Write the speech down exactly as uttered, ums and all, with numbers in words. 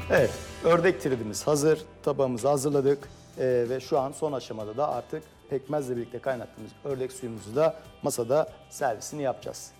Evet, ördek tridimiz hazır. Tabağımızı hazırladık. Ee, ve şu an son aşamada da artık pekmezle birlikte kaynattığımız ördek suyumuzu da masada servisini yapacağız.